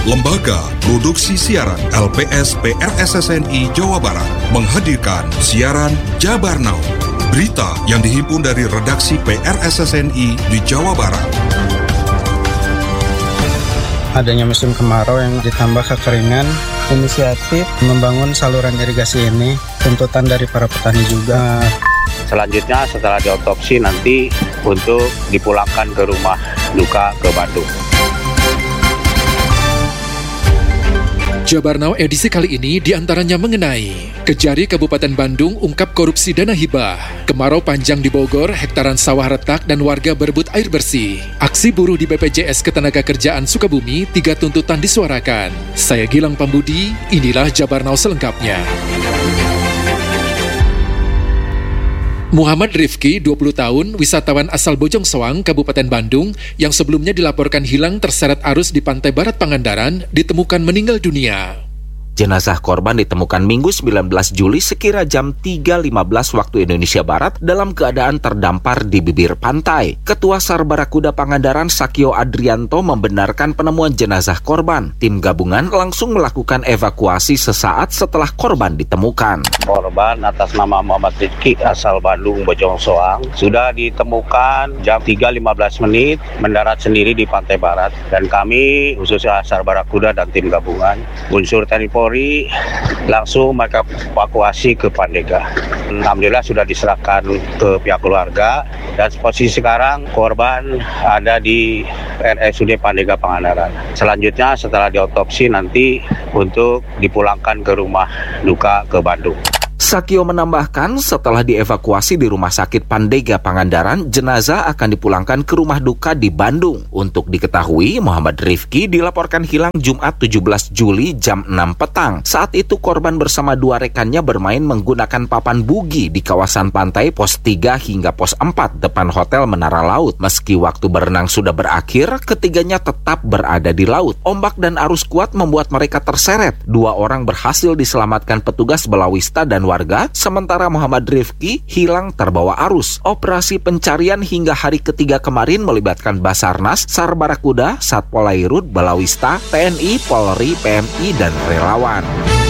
Lembaga Produksi Siaran LPS PRSSNI Jawa Barat menghadirkan siaran Jabar Now, berita yang dihimpun dari redaksi PRSSNI di Jawa Barat. Adanya musim kemarau yang ditambah kekeringan, inisiatif membangun saluran irigasi ini tuntutan dari para petani juga. Selanjutnya setelah diotopsi nanti untuk dipulangkan ke rumah duka ke Bandung. Jabar Now edisi kali ini diantaranya mengenai Kejari Kabupaten Bandung ungkap korupsi dana hibah, kemarau panjang di Bogor, hektaran sawah retak dan warga berebut air bersih, aksi buruh di BPJS Ketenagakerjaan Sukabumi, 3 tuntutan disuarakan. Saya Gilang Pambudi, inilah Jabar Now selengkapnya. Muhammad Rifki, 20 tahun, wisatawan asal Bojong Soang, Kabupaten Bandung, yang sebelumnya dilaporkan hilang terseret arus di pantai barat Pangandaran, ditemukan meninggal dunia. Jenazah korban ditemukan Minggu 19 Juli sekira jam 3.15 waktu Indonesia Barat dalam keadaan terdampar di bibir pantai. Ketua SAR Barakuda Pangandaran Sakio Adrianto membenarkan penemuan jenazah korban. Tim gabungan langsung melakukan evakuasi sesaat setelah korban ditemukan. Korban atas nama Muhammad Rifki asal Bandung Bojong Soang sudah ditemukan jam 3.15 menit mendarat sendiri di pantai barat, dan kami khususnya SAR Barakuda dan tim gabungan unsur TNI Polri langsung mereka evakuasi ke Pandega. Alhamdulillah sudah diserahkan ke pihak keluarga, dan posisi sekarang korban ada di RSUD Pandega Pangandaran. Selanjutnya setelah diotopsi nanti untuk dipulangkan ke rumah duka ke Bandung. Sakio menambahkan setelah dievakuasi di Rumah Sakit Pandega Pangandaran, jenazah akan dipulangkan ke rumah duka di Bandung. Untuk diketahui, Muhammad Rifki dilaporkan hilang Jumat 17 Juli jam 6 petang. Saat itu korban bersama 2 rekannya bermain menggunakan papan bugi di kawasan pantai pos 3 hingga pos 4 depan Hotel Menara Laut. Meski waktu berenang sudah berakhir, ketiganya tetap berada di laut. Ombak dan arus kuat membuat mereka terseret. 2 orang berhasil diselamatkan petugas Balawista dan warga, sementara Muhammad Rifki hilang terbawa arus. Operasi pencarian hingga hari ketiga kemarin melibatkan Basarnas, SAR Barakuda, Satpol Airut, Balawista, TNI, Polri, PMI, dan relawan.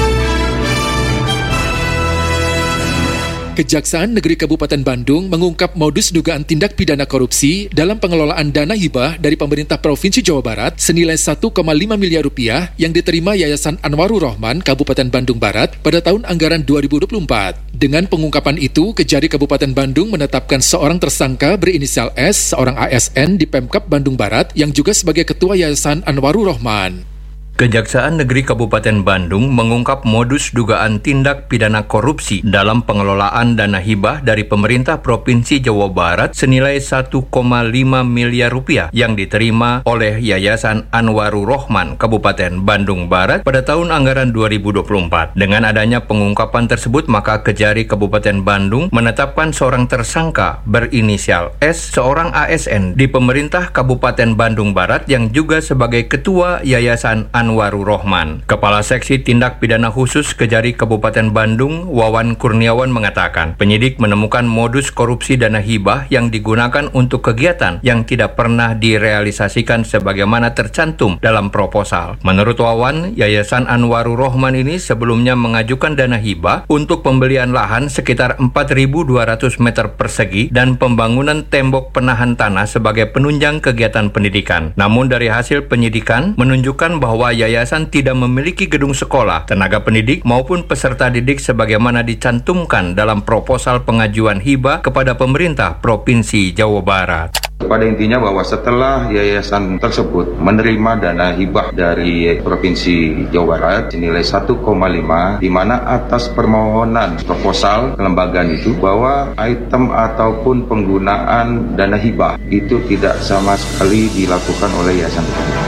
Kejaksaan Negeri Kabupaten Bandung mengungkap modus dugaan tindak pidana korupsi dalam pengelolaan dana hibah dari pemerintah Provinsi Jawa Barat senilai 1,5 miliar rupiah yang diterima Yayasan Anwarur Rahman Kabupaten Bandung Barat pada tahun anggaran 2024. Dengan pengungkapan itu, Kejari Kabupaten Bandung menetapkan seorang tersangka berinisial S, seorang ASN di Pemkab Bandung Barat yang juga sebagai Ketua Yayasan Anwarur Rahman. Kejaksaan Negeri Kabupaten Bandung mengungkap modus dugaan tindak pidana korupsi dalam pengelolaan dana hibah dari pemerintah Provinsi Jawa Barat senilai 1,5 miliar rupiah yang diterima oleh Yayasan Anwarur Rahman Kabupaten Bandung Barat pada tahun anggaran 2024. Dengan adanya pengungkapan tersebut, maka Kejari Kabupaten Bandung menetapkan seorang tersangka berinisial S, seorang ASN di pemerintah Kabupaten Bandung Barat yang juga sebagai Ketua Yayasan Anwarur Rahman. Kepala Seksi Tindak Pidana Khusus Kejari Kabupaten Bandung, Wawan Kurniawan mengatakan, penyidik menemukan modus korupsi dana hibah yang digunakan untuk kegiatan yang tidak pernah direalisasikan sebagaimana tercantum dalam proposal. Menurut Wawan, Yayasan Anwarur Rahman ini sebelumnya mengajukan dana hibah untuk pembelian lahan sekitar 4.200 meter persegi dan pembangunan tembok penahan tanah sebagai penunjang kegiatan pendidikan. Namun dari hasil penyidikan menunjukkan bahwa yayasan tidak memiliki gedung sekolah, tenaga pendidik maupun peserta didik sebagaimana dicantumkan dalam proposal pengajuan hibah kepada pemerintah Provinsi Jawa Barat. Pada intinya bahwa setelah yayasan tersebut menerima dana hibah dari Provinsi Jawa Barat senilai 1,5, di mana atas permohonan proposal kelembagaan itu bahwa item ataupun penggunaan dana hibah itu tidak sama sekali dilakukan oleh yayasan tersebut.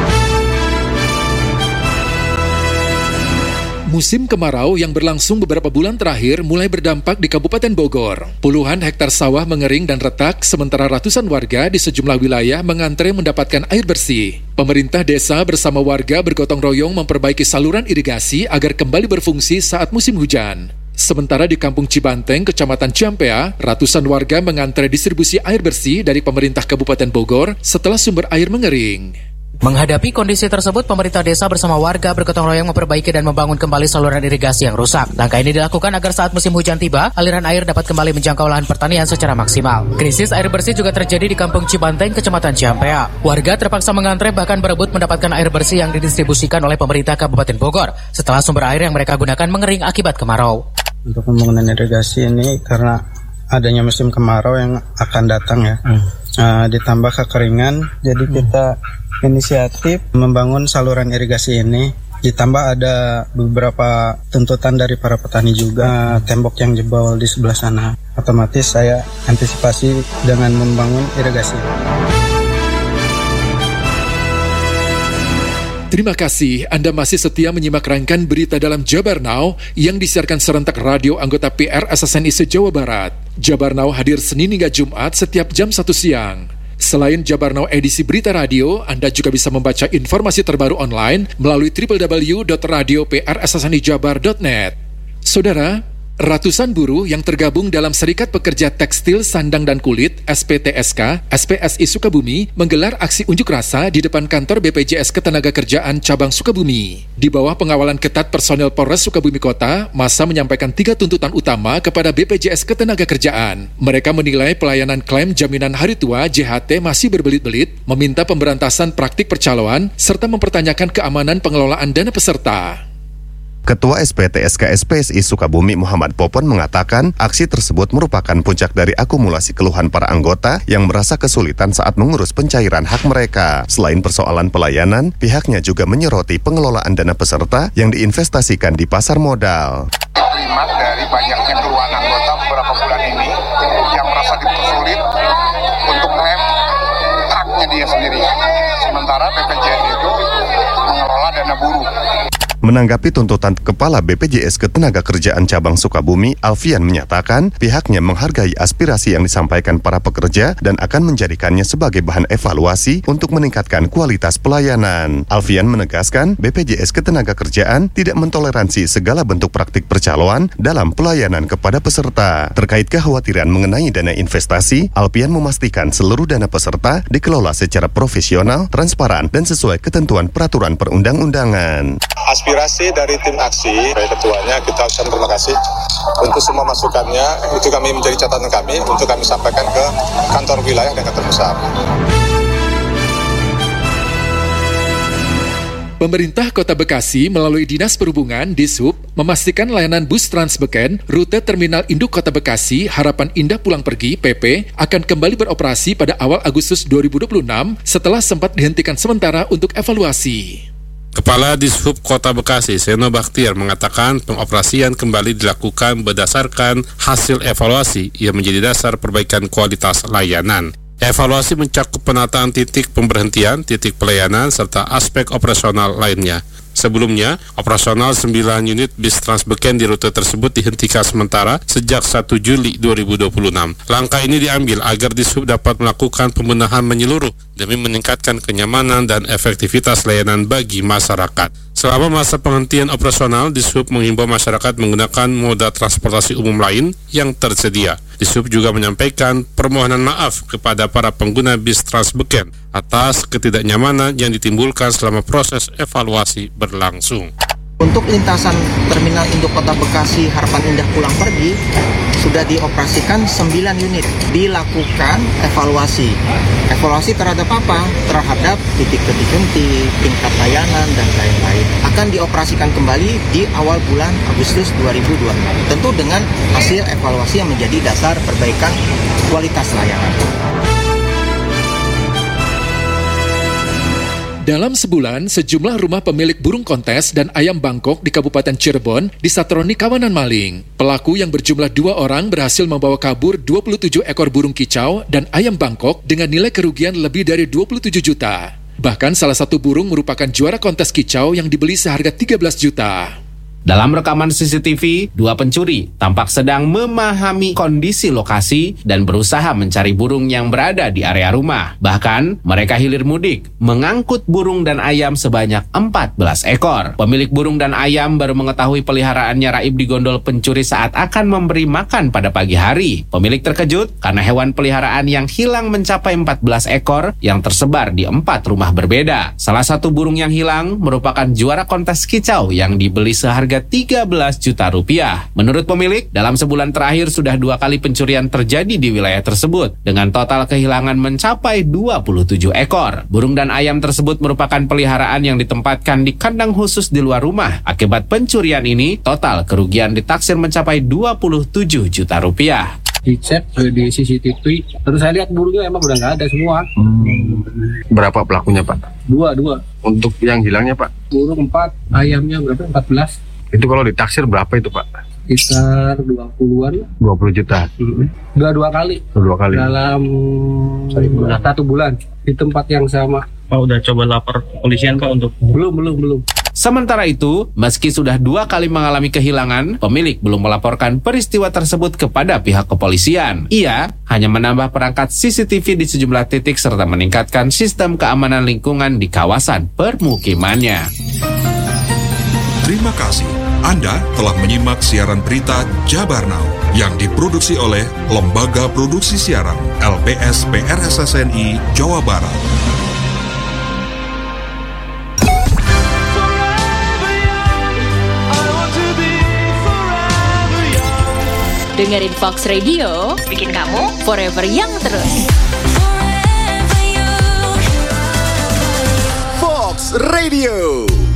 Musim kemarau yang berlangsung beberapa bulan terakhir mulai berdampak di Kabupaten Bogor. Puluhan hektar sawah mengering dan retak, sementara ratusan warga di sejumlah wilayah mengantre mendapatkan air bersih. Pemerintah desa bersama warga bergotong royong memperbaiki saluran irigasi agar kembali berfungsi saat musim hujan. Sementara di Kampung Cibanteng, Kecamatan Ciampea, ratusan warga mengantre distribusi air bersih dari pemerintah Kabupaten Bogor setelah sumber air mengering. Menghadapi kondisi tersebut, pemerintah desa bersama warga bergotong royong memperbaiki dan membangun kembali saluran irigasi yang rusak. Langkah ini dilakukan agar saat musim hujan tiba, aliran air dapat kembali menjangkau lahan pertanian secara maksimal. Krisis air bersih juga terjadi di Kampung Cibanteng, Kecamatan Ciampea. Warga terpaksa mengantre bahkan berebut mendapatkan air bersih yang didistribusikan oleh pemerintah Kabupaten Bogor setelah sumber air yang mereka gunakan mengering akibat kemarau. Untuk pembangunan irigasi ini karena adanya musim kemarau yang akan datang ya, ditambah kekeringan, jadi kita inisiatif membangun saluran irigasi ini. Ditambah ada beberapa tuntutan dari para petani juga, tembok yang jebol di sebelah sana. Otomatis saya antisipasi dengan membangun irigasi. Terima kasih Anda masih setia menyimak rangkaian berita dalam Jabar Now yang disiarkan serentak radio anggota PRSSNI se-Jawa Barat. Jabar Now hadir Senin hingga Jumat setiap jam 1 siang. Selain Jabar Now edisi berita radio, Anda juga bisa membaca informasi terbaru online melalui www.radioprssnijabar.net. Saudara, ratusan buruh yang tergabung dalam Serikat Pekerja Tekstil Sandang dan Kulit SPTSK, SPSI Sukabumi menggelar aksi unjuk rasa di depan kantor BPJS Ketenagakerjaan Cabang Sukabumi. Di bawah pengawalan ketat personel Polres Sukabumi Kota, massa menyampaikan 3 tuntutan utama kepada BPJS Ketenagakerjaan. Mereka menilai pelayanan klaim jaminan hari tua JHT masih berbelit-belit, meminta pemberantasan praktik percaloan, serta mempertanyakan keamanan pengelolaan dana peserta. Ketua SPTSK SPSI Sukabumi Muhammad Popon mengatakan aksi tersebut merupakan puncak dari akumulasi keluhan para anggota yang merasa kesulitan saat mengurus pencairan hak mereka. Selain persoalan pelayanan, pihaknya juga menyoroti pengelolaan dana peserta yang diinvestasikan di pasar modal. Primat dari banyaknya keluhan anggota beberapa bulan ini yang merasa dipersulit untuk klaim haknya dia sendiri. Sementara BPJS itu mengelola dana buruh. Menanggapi tuntutan Kepala BPJS Ketenagakerjaan Cabang Sukabumi, Alfian menyatakan pihaknya menghargai aspirasi yang disampaikan para pekerja dan akan menjadikannya sebagai bahan evaluasi untuk meningkatkan kualitas pelayanan. Alfian menegaskan BPJS Ketenagakerjaan tidak mentoleransi segala bentuk praktik percaloan dalam pelayanan kepada peserta. Terkait kekhawatiran mengenai dana investasi, Alfian memastikan seluruh dana peserta dikelola secara profesional, transparan, dan sesuai ketentuan peraturan perundang-undangan. Aspirasi dari tim aksi, ketuanya kita ucapkan terima kasih untuk semua masukannya. Itu kami menjadi catatan kami untuk kami sampaikan ke kantor wilayah dan kantor pusat. Pemerintah Kota Bekasi melalui Dinas Perhubungan Dishub memastikan layanan bus Transbeken rute Terminal Induk Kota Bekasi Harapan Indah Pulang Pergi PP akan kembali beroperasi pada awal Agustus 2026 setelah sempat dihentikan sementara untuk evaluasi. Kepala Dishub Kota Bekasi, Seno Bakhtiar, mengatakan pengoperasian kembali dilakukan berdasarkan hasil evaluasi yang menjadi dasar perbaikan kualitas layanan. Evaluasi mencakup penataan titik pemberhentian, titik pelayanan, serta aspek operasional lainnya. Sebelumnya, operasional 9 unit bis Transbeken di rute tersebut dihentikan sementara sejak 1 Juli 2026. Langkah ini diambil agar Dishub dapat melakukan pembenahan menyeluruh demi meningkatkan kenyamanan dan efektivitas layanan bagi masyarakat. Selama masa penghentian operasional, Dishub menghimbau masyarakat menggunakan moda transportasi umum lain yang tersedia. Dishub juga menyampaikan permohonan maaf kepada para pengguna bis Transbeken atas ketidaknyamanan yang ditimbulkan selama proses evaluasi berlangsung. Untuk lintasan Terminal Induk Kota Bekasi Harapan Indah Pulang Pergi sudah dioperasikan 9 unit, dilakukan evaluasi. Evaluasi terhadap apa? Terhadap titik-titik henti, tingkat layanan, dan lain-lain. Akan dioperasikan kembali di awal bulan Agustus 2026. Tentu dengan hasil evaluasi yang menjadi dasar perbaikan kualitas layanan. Dalam sebulan, sejumlah rumah pemilik burung kontes dan ayam Bangkok di Kabupaten Cirebon disatroni kawanan maling. Pelaku yang berjumlah 2 orang berhasil membawa kabur 27 ekor burung kicau dan ayam Bangkok dengan nilai kerugian lebih dari 27 juta. Bahkan salah satu burung merupakan juara kontes kicau yang dibeli seharga 13 juta. Dalam rekaman CCTV, dua pencuri tampak sedang memahami kondisi lokasi dan berusaha mencari burung yang berada di area rumah. Bahkan, mereka hilir mudik, mengangkut burung dan ayam sebanyak 14 ekor. Pemilik burung dan ayam baru mengetahui peliharaannya raib di gondol pencuri saat akan memberi makan pada pagi hari. Pemilik terkejut karena hewan peliharaan yang hilang mencapai 14 ekor yang tersebar di 4 rumah berbeda. Salah satu burung yang hilang merupakan juara kontes kicau yang dibeli seharga 13 juta rupiah. Menurut pemilik, dalam sebulan terakhir sudah 2 kali pencurian terjadi di wilayah tersebut dengan total kehilangan mencapai 27 ekor. Burung dan ayam tersebut merupakan peliharaan yang ditempatkan di kandang khusus di luar rumah. Akibat pencurian ini, total kerugian ditaksir mencapai 27 juta rupiah. Dicek di CCTV, terus saya lihat burungnya emang udah nggak ada semua. Berapa pelakunya, Pak? Dua. Untuk yang hilangnya, Pak? Burung 4, ayamnya berapa? 14. Itu kalau ditaksir berapa itu, Pak? Sekitar 20-an. 20 juta? Dua kali. Dalam 1 bulan di tempat yang sama. Pak udah coba lapor kepolisian, Pak, untuk? Belum. Sementara itu, meski sudah 2 kali mengalami kehilangan, pemilik belum melaporkan peristiwa tersebut kepada pihak kepolisian. Ia hanya menambah perangkat CCTV di sejumlah titik serta meningkatkan sistem keamanan lingkungan di kawasan permukimannya. Terima kasih. Anda telah menyimak siaran berita Jabar Now yang diproduksi oleh Lembaga Produksi Siaran LPS PRSSNI Jawa Barat. Dengerin Fox Radio, bikin kamu forever young terus. Fox Radio.